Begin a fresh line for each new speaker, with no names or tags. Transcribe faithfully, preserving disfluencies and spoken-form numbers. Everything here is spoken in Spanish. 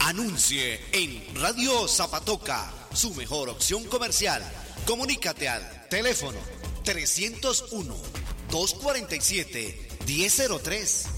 Anuncie en Radio Zapatoca, su mejor opción comercial. Comunícate al teléfono trescientos uno, doscientos cuarenta y siete, diez cero tres.